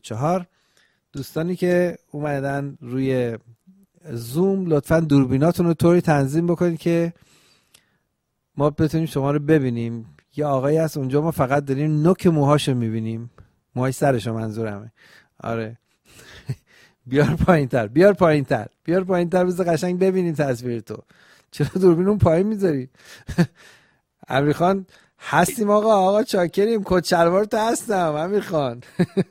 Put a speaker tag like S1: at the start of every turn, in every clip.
S1: 4. دوستانی که اومدن روی زوم لطفاً دوربیناتون رو طوری تنظیم بکنید که ما بتونیم شما رو ببینیم. یه آقایی هست اونجا ما فقط داریم نوک موهاشو میبینیم، موهای سرشو منظورمه. آره بیار پایین‌تر بذار قشنگ ببینیم تصویر تو. چرا دوربین اون پایین میذاری؟ امیر خان هستیم آقا چاکریم. کت شلوار تو هستم امیر خان.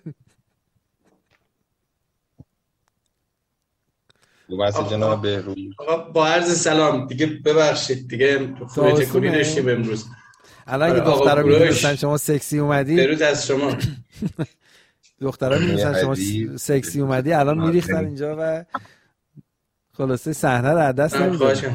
S2: جناب بهروز.
S3: آقا با عرض سلام دیگه، ببخشید دیگه خوبه تکونی داشتیم امروز.
S1: الان اگه دخترها میدونستن شما سکسی اومدی،
S3: بروز از شما
S1: دخترها میدونستن شما سکسی اومدی الان میریختن اینجا و خلاصه صحنه رو از دست نمیدن.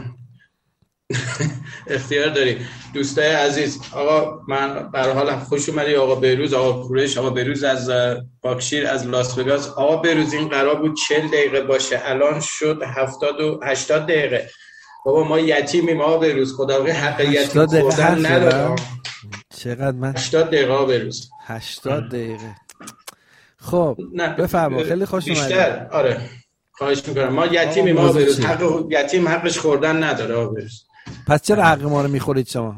S3: اختیار داری دوستای عزیز. آقا من به هر حال خوش اومدی آقا بهروز، آقا کوروش. آقا بهروز از پاکشیر از لاس وگاس. آقا بهروز این قرار بود 40 دقیقه باشه، الان شد 70 و 80 دقیقه. بابا ما یتیمیم آقا بهروز، خدا بخیر حق یتیم خوردن نداره.
S1: چقدر من
S3: 80 دقیقه آقا بهروز
S1: 80 دقیقه. خب بفرما. خیلی خوش اومدید.
S3: بیشتر آره خواهش میکنم. ما یتیمیم آقا بهروز، حق یتیم حقش خوردن نداره آقا بهروز.
S1: پس چرا حق ما رو میخورید شما؟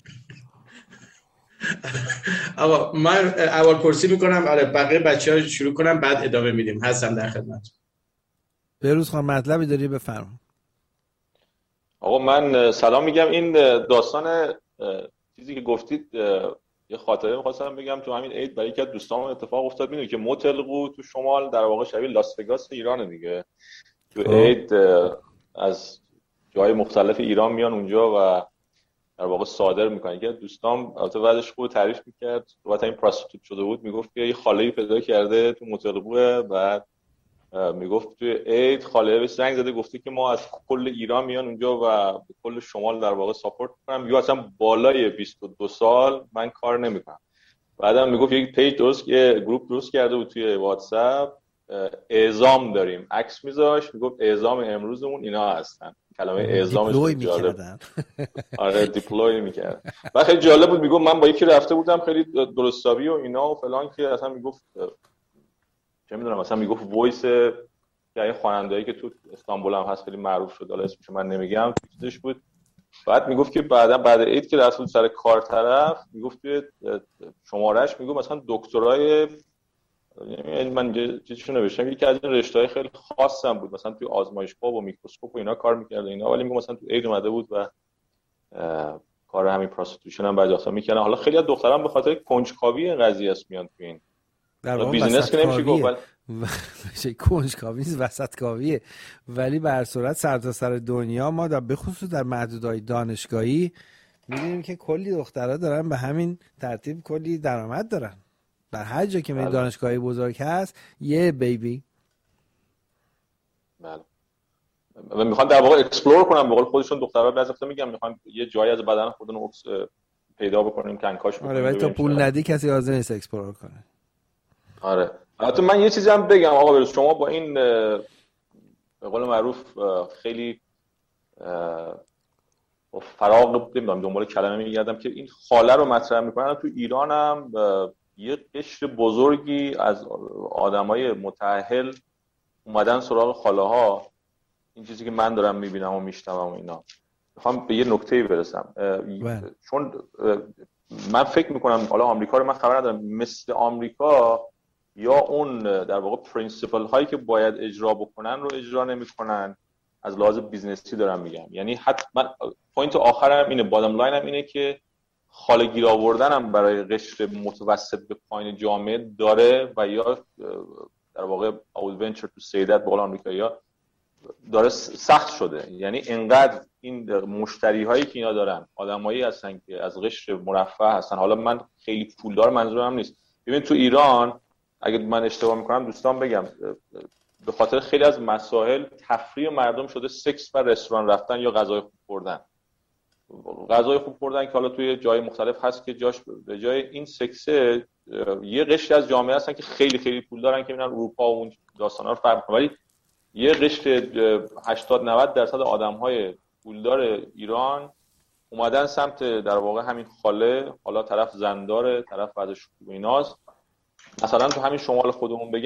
S3: آقا من اول پرسی میکنم، آره بقیه بچه‌ها شروع کنم بعد ادامه میدیم. هستم در خدمت.
S1: بهروز خان مطلبی داری بفرما.
S2: آقا من سلام میگم. این داستان چیزی که گفتید یه خاطره می‌خواستم بگم. تو همین عید برای یکی از دوستامون اتفاق افتاد. میدونی که موتلقو تو شمال در واقع شبیه لاس وگاس ایرانه دیگه. تو عید از جای مختلف ایران میان اونجا و در واقع صادر میکنن. که دوستام البته بعدش خوب تعریف میکرد، البته این پراستیتوت شده بود، میگفت که یه خاله‌ای پیدا کرده تو موتلقو. بعد میگفت توی عید خاله بهش زنگ زده گفته که ما از کل ایران میان اونجا و کل شمال در واقع ساپورت میکنم، یا اصلا بالای 22 سال من کار نمیکنم. بعدم میگفت یک پیج درست، یه گروپ درست کرده بود توی واتساپ، اعزام داریم، عکس میذاشت، میگفت اعزام امروزمون اینا هستن. کلمه اعزامش جالب. آره دیپلوی میکرد. و خیلی جالب بود. میگفت من با یکی رفته بودم خیلی درستابی و اینا و فلان، که اصلا میگفت چه میدونم، مثلا میگفت وایس یعنی خواننده‌ای که تو استانبول هم هست خیلی معروف شد، حالا اسمش من نمیگم، چیزش بود. بعد میگفت که بعد عید که رسول سر کار طرف، میگفت توی شمارهش میگفت مثلا دکترای، یعنی من چیزشو نوشتم، یکی از این رشته‌های خیلی خاصم بود، مثلا توی آزمایشگاه و میکروسکوپ و اینا کار می‌کرد اینا، ولی میگم مثلا تو عید اومده بود و کار همین پراستیتوشن هم بعضی وقتا می‌کردن. حالا خیلی از دختران به خاطر کنجکاوی این قضیه است میان تو این
S1: در واقع
S2: بیزینس که نمیشه گفت
S1: کنجکاوی نیست، وسطکاویه. ولی به هر صورت سرتاسر دنیا ما به خصوص در محدودهای دانشگاهی می‌بینیم که کلی دخترها دارن به همین ترتیب کلی درآمد دارن. در هر جا که من دانشگاهی بزرگ هست یه بیبی.
S2: بله. و میخوان در واقع اکسپلور کنن، به قول خودشون دخترها بعضی وقتا میگن میخوان یه جایی از بدن خودمون پیدا بکنیم، کنکاش بکنیم.
S1: آره ولی تا پول ندی کسی حاضر نیست اکسپلور کنه.
S2: آره. البته من یه چیزی هم بگم آقا بروز، شما با این به قول معروف خیلی فراغ نمیدونم دنبال کلمه میگردم که این خاله رو مطرح میکنن. تو ایران هم یه قشر بزرگی از آدمای متأهل اومدن سراغ خاله ها. این چیزی که من دارم میبینم و میشنوم و اینا. میخوام به یه نکته‌ای برسم، چون من فکر میکنم حالا آمریکا رو من خبر ندارم، مثل آمریکا یا اون در واقع پرینسیپل هایی که باید اجرا بکنن رو اجرا نمیکنن. از لحاظ بیزنسی دارم میگم، یعنی حتما پوینت آخرم اینه، بادام لاینم اینه که خاله گیر آوردنم برای قشر متوسط به پایین جامعه داره و یا در واقع I would venture to say that به قول آمریکایی‌ها داره سخت شده. یعنی انقدر این مشتری هایی که اینا دارن آدمایی هستن که از قشر مرفه هستن. حالا من خیلی پولدار منظورم نیست. ببین تو ایران اگه من اشتباه میکنم دوستان بگم، به خاطر خیلی از مسائل تفریح مردم شده سکس و رستوران رفتن یا غذای خوب خوردن. غذای خوب خوردن که حالا توی جای مختلف هست که جاش به جای این سکسه یه قشری از جامعه هستن که خیلی خیلی پول دارن که میرن اروپا و اون داستانا رو فرق کنن، ولی یه قشر 80-90% آدم‌های پولدار ایران اومدن سمت در واقع همین خاله، حالا طرف زنداره، طرف بعدش خوب ایناست مثلا تو همین شمال خودمون بگم